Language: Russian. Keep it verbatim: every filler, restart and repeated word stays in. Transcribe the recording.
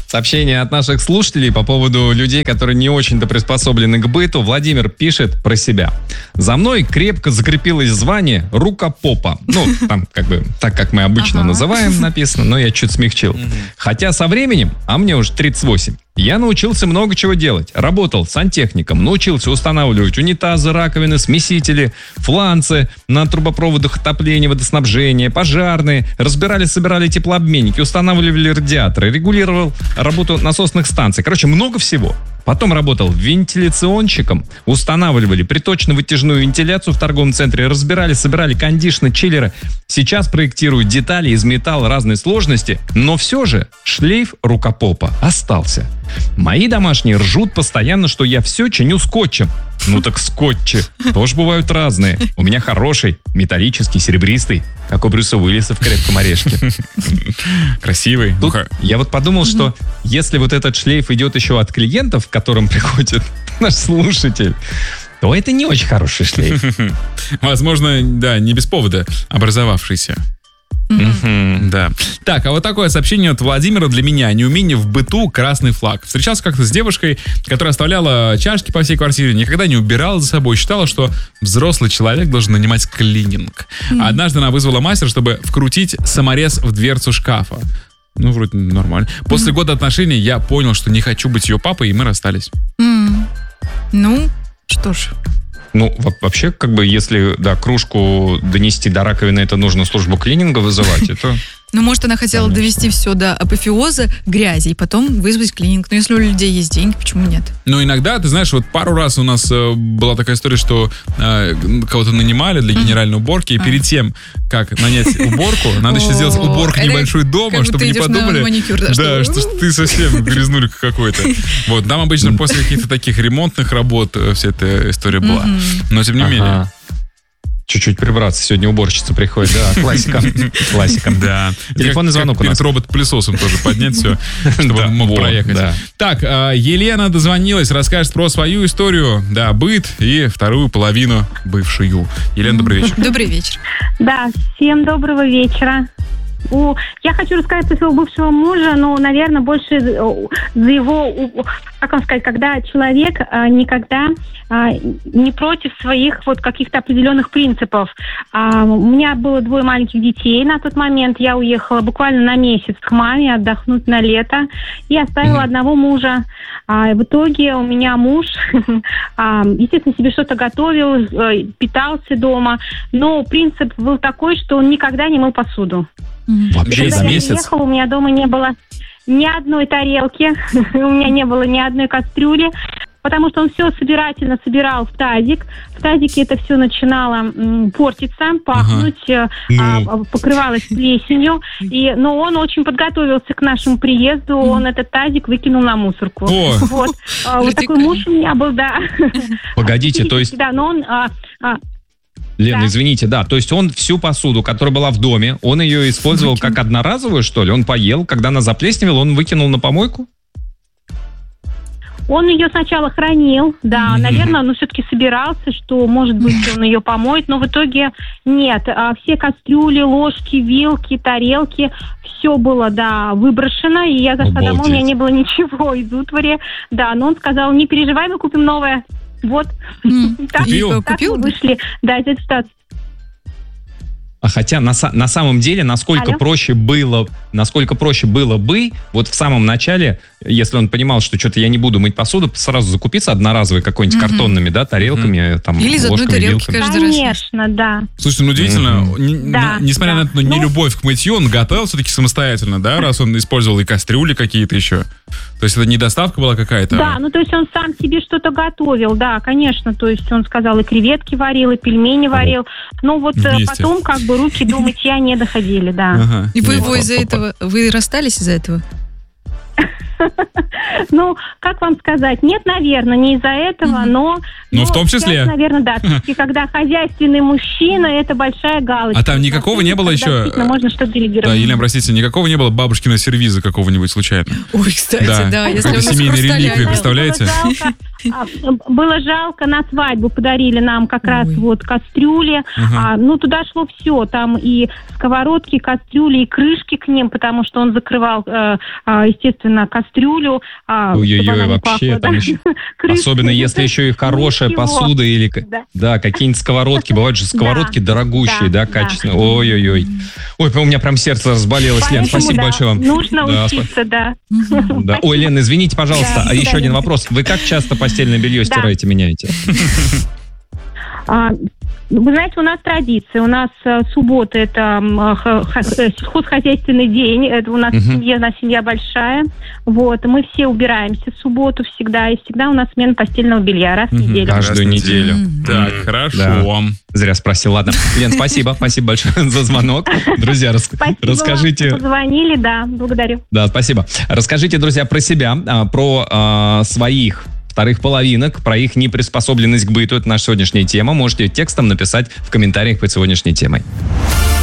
Сообщение от наших слушателей по поводу людей, которые не очень-то приспособлены к быту. Владимир пишет про себя. За мной крепко закрепилось звание рукопопа. Ну, там как бы так, как мы обычно ага. называем, написано, но я чуть смягчил. Угу. Хотя со временем, а мне уже тридцать восемь, я научился много чего делать. Работал сантехником, научился устанавливать унитазы, раковины, смесители, фланцы на трубопроводах отопления, водоснабжения, пожарные. Разбирали, собирали теплообменники, устанавливали радиаторы, регулировал работу насосных станций. Короче, много всего. Потом работал вентиляционщиком, устанавливали приточно-вытяжную вентиляцию в торговом центре, разбирали, собирали кондишны, чиллеры. Сейчас проектирую детали из металла разной сложности, но все же шлейф рукопопа остался. Мои домашние ржут постоянно, что я все чиню скотчем. Ну так скотчи тоже бывают разные. У меня хороший, металлический, серебристый, как у Брюса Уиллиса в «Крепком орешке». Красивый. Тут я вот подумал, что если вот этот шлейф идет еще от клиентов, к которым приходит наш слушатель, то это не очень хороший шлейф. Возможно, да, не без повода образовавшийся. Mm-hmm. Да. Так, а вот такое сообщение от Владимира для меня. Неумение в быту — красный флаг. Встречался как-то с девушкой, которая оставляла чашки по всей квартире, никогда не убирала за собой, считала, что взрослый человек должен нанимать клининг. Mm-hmm. Однажды она вызвала мастера, чтобы вкрутить саморез в дверцу шкафа. Ну, вроде нормально. После mm-hmm. года отношений я понял, что не хочу быть ее папой, и мы расстались. Mm-hmm. Ну, что ж... Ну, вообще, как бы, если, да, кружку донести до раковины, это нужно службу клининга вызывать, это... Ну, может, она хотела Конечно. довести все до апофеоза грязи и потом вызвать клининг. Но если у людей есть деньги, почему нет? Ну, иногда, ты знаешь, вот пару раз у нас э, была такая история, что э, кого-то нанимали для генеральной уборки, и перед тем, как нанять уборку, надо еще сделать уборку небольшую дома, чтобы не подумали... Да, что ты совсем грязнулик какой-то. Вот, там обычно после каких-то таких ремонтных работ вся эта история была. Но, тем не менее... Чуть-чуть прибраться. Сегодня уборщица приходит. Да, классика. Классика. Да. Телефонный звонок у нас. Перед робот-пылесосом тоже поднять все, чтобы он мог проехать. Так, Елена дозвонилась, расскажет про свою историю, да, быт и вторую половину бывшую. Елена, добрый вечер. Добрый вечер. Да, всем доброго вечера. У, я хочу рассказать про своего бывшего мужа, но, наверное, больше за его, как вам сказать, когда человек а, никогда а, не против своих вот каких-то определенных принципов. А, у меня было двое маленьких детей на тот момент. Я уехала буквально на месяц к маме отдохнуть на лето и оставила mm-hmm. одного мужа. А, в итоге у меня муж, а, естественно, себе что-то готовил, питался дома, но принцип был такой, что он никогда не мыл посуду. Вообще за месяц? Когда я приехала, у меня дома не было ни одной тарелки, у меня не было ни одной кастрюли, потому что он все собирательно собирал в тазик. В тазике это все начинало м, портиться, пахнуть, ага. а, ну. покрывалось плесенью. И, но он очень подготовился к нашему приезду, mm. он этот тазик выкинул на мусорку. О. Вот, а, вот такой муж у меня был, да. Погодите, то есть... Да, но он... А, а, Лена, да. извините, да, то есть он всю посуду, которая была в доме, он ее использовал Выкинул. как одноразовую, что ли? Он поел, когда она заплесневела, он выкинул на помойку? Он ее сначала хранил, да, mm-hmm. наверное, он все-таки собирался, что, может быть, он ее помоет, но в итоге нет. Все кастрюли, ложки, вилки, тарелки, все было, да, выброшено, и я зашла домой, у меня не было ничего из утвари, да, но он сказал, не переживай, мы купим новое. Вот. Mm. Так, купил? так купил? мы вышли, да, из этой ситуации. А хотя на, на самом деле, насколько Алло? проще было, насколько проще было бы, вот в самом начале, если он понимал, что что-то я не буду мыть посуду, сразу закупиться одноразовой какой-нибудь mm-hmm. картонными, да, тарелками, mm-hmm. там, Или ложками, за одной тарелки вилками. каждый раз. Конечно, да. Слушайте, ну удивительно, mm-hmm. не, да, не, несмотря да. на эту нелюбовь к мытью, он готовил все-таки самостоятельно, да, раз он использовал и кастрюли какие-то еще. То есть это не доставка была какая-то? Да, ну то есть он сам себе что-то готовил, да, конечно, то есть он сказал, и креветки варил, и пельмени варил, но вот Вместе. потом как бы руки до мытья не доходили, да. Ага. И вы его из-за этого, вы расстались из-за этого? Ну, как вам сказать, нет, наверное, не из-за этого, но... Ну, в том числе. Сейчас, наверное, да. Все-таки, когда хозяйственный мужчина, это большая галочка. А там никакого не было еще... Можно что-то делегировать. Да, Елена, простите, никакого не было бабушкина сервиза какого-нибудь случайно? Ой, кстати, да, да. если Это у нас семейная хрусталя реликвия, нет. представляете? Было жалко, А, было жалко, на свадьбу подарили нам как раз Ой. вот кастрюли. Ага. А, ну, туда шло все. Там и сковородки, кастрюли, и крышки к ним, потому что он закрывал, э, э, естественно, кастрюлю. а, Ой-ой-ой, чтобы она не вообще, пахла, там да. еще- Крышки. Особенно если еще и хорошая Ничего. посуда или к- Да. да, какие-нибудь сковородки. Бывают же сковородки Да, дорогущие, да, да, качественные. Ой-ой-ой. Ой, у меня прям сердце разболелось, Лен. Поэтому, Спасибо да, большое вам. Нужно Да, учиться, да. Мгм. Да. Ой, Лен, извините, пожалуйста, Да, а еще да, один Лен. вопрос. Вы как часто постельное белье Да. стираете, меняете? А, Вы знаете, у нас традиция. У нас э, суббота – это м, х- х- э, сельхозхозяйственный день. Это у нас Мгм. семья, у нас семья большая. Вот. Мы все убираемся в субботу всегда. И всегда у нас смена постельного белья раз в Мгм. неделю. Каждую Раз в неделю. Мгм. Так, М, хорошо. да. Зря спросил. Ладно. Лен, спасибо. Спасибо большое за звонок. Друзья, рас- Спасибо вам, расскажите... что позвонили. Да, благодарю. Да, спасибо. Расскажите, друзья, про себя, а, про а, своих вторых половинок, про их неприспособленность к быту. Это наша сегодняшняя тема. Можете текстом написать в комментариях под сегодняшней темой.